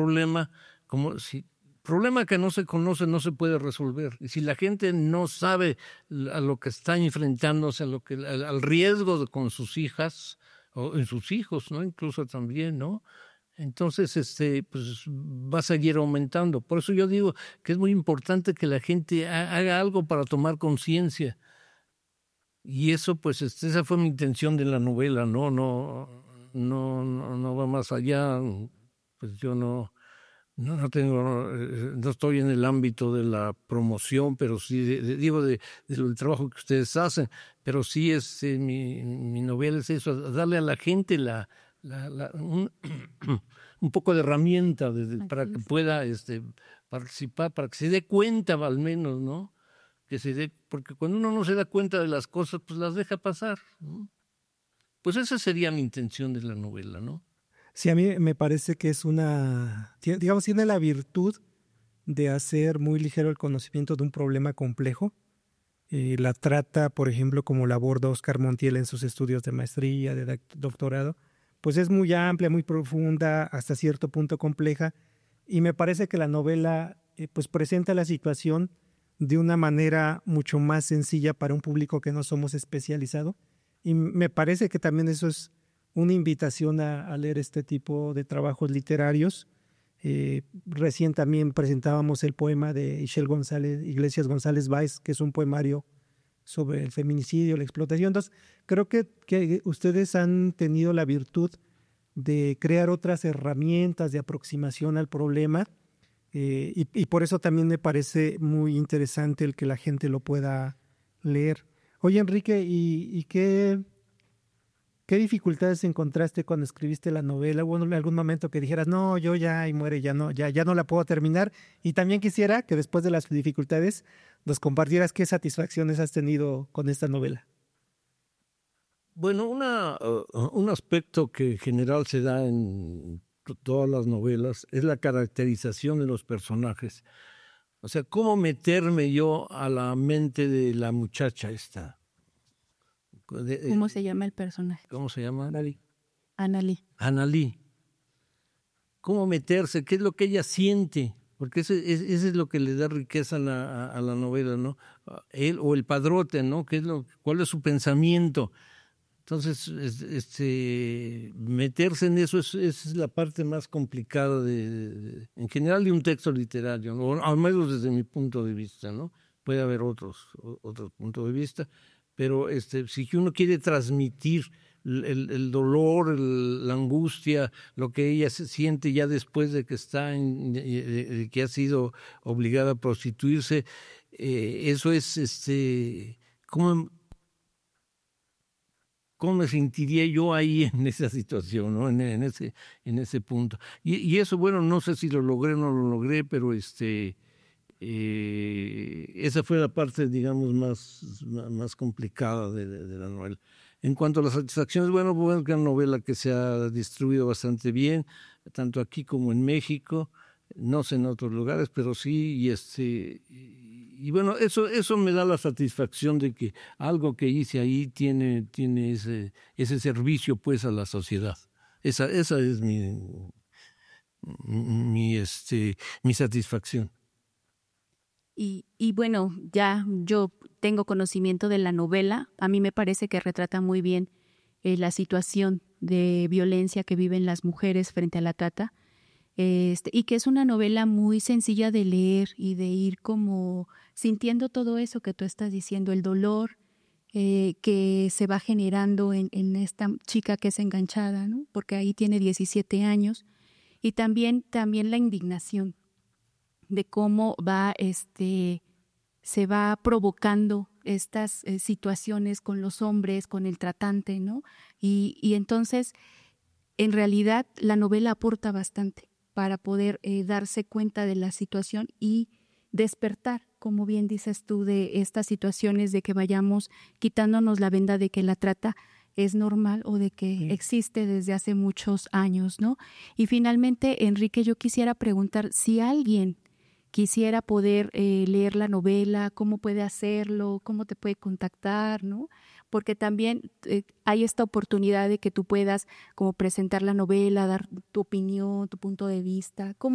problema, como si problema que no se conoce no se puede resolver. Y si la gente no sabe a lo que está enfrentándose, al riesgo con sus hijas o en sus hijos, ¿no? Incluso también, ¿no? Entonces, pues va a seguir aumentando. Por eso yo digo que es muy importante que la gente haga algo para tomar conciencia. Y eso, pues, esa fue mi intención de la novela, ¿no? No va más allá. Pues yo no estoy en el ámbito de la promoción, pero sí, del trabajo que ustedes hacen, pero sí mi novela es eso, darle a la gente un poco de herramienta para que pueda participar, para que se dé cuenta al menos, ¿no? Porque cuando uno no se da cuenta de las cosas, pues las deja pasar, ¿no? Pues esa sería mi intención de la novela, ¿no? Sí, a mí me parece que tiene la virtud de hacer muy ligero el conocimiento de un problema complejo. La trata, por ejemplo, como la aborda Oscar Montiel en sus estudios de maestría, de doctorado, pues es muy amplia, muy profunda, hasta cierto punto compleja, y me parece que la novela pues presenta la situación de una manera mucho más sencilla para un público que no somos especializado, y me parece que también eso es una invitación a leer este tipo de trabajos literarios. Recién también presentábamos el poema de Ixchel Iglesias González Báez, que es un poemario sobre el feminicidio, la explotación. Entonces, creo que ustedes han tenido la virtud de crear otras herramientas de aproximación al problema, y por eso también me parece muy interesante el que la gente lo pueda leer. Oye, Enrique, ¿y qué dificultades encontraste cuando escribiste la novela? ¿Hubo en algún momento que dijeras, no, yo ya, y muere, ya no la puedo terminar? Y también quisiera que después de las dificultades nos compartieras qué satisfacciones has tenido con esta novela. Bueno, un aspecto que en general se da en todas las novelas es la caracterización de los personajes. O sea, cómo meterme yo a la mente de la muchacha esta. ¿Cómo se llama el personaje? ¿Cómo se llama? Analí. ¿Cómo meterse? ¿Qué es lo que ella siente? Porque ese es lo que le da riqueza a la novela, ¿no? Él o el padrote, ¿no? ¿Cuál es su pensamiento? Entonces, meterse en eso es la parte más complicada en general de un texto literario, ¿no? O al menos desde mi punto de vista, ¿no? Puede haber otros puntos de vista, pero si uno quiere transmitir el dolor, la angustia, lo que ella se siente ya después de que de que ha sido obligada a prostituirse, eso es ¿cómo me sentiría yo ahí en esa situación, ¿no? En ese punto. Y eso, bueno, no sé si lo logré o no lo logré, pero esa fue la parte, digamos, más complicada de la novela. En cuanto a las satisfacciones, bueno, es una novela que se ha distribuido bastante bien, tanto aquí como en México, no sé en otros lugares, pero sí, y bueno, eso me da la satisfacción de que algo que hice ahí tiene ese servicio pues a la sociedad. Esa es mi satisfacción. Y bueno, ya yo tengo conocimiento de la novela. A mí me parece que retrata muy bien la situación de violencia que viven las mujeres frente a la trata, y que es una novela muy sencilla de leer y de ir como sintiendo todo eso que tú estás diciendo, el dolor que se va generando en esta chica que es enganchada, ¿no? Porque ahí tiene 17 años, y también la indignación de cómo se va provocando estas situaciones con los hombres, con el tratante, ¿no? Y entonces, en realidad, la novela aporta bastante para poder darse cuenta de la situación y despertar, como bien dices tú, de estas situaciones de que vayamos quitándonos la venda de que la trata es normal o de que existe desde hace muchos años, ¿no? Y finalmente, Enrique, yo quisiera preguntar si alguien quisiera poder leer la novela, cómo puede hacerlo, cómo te puede contactar, ¿no? Porque también hay esta oportunidad de que tú puedas como presentar la novela, dar tu opinión, tu punto de vista. ¿Cómo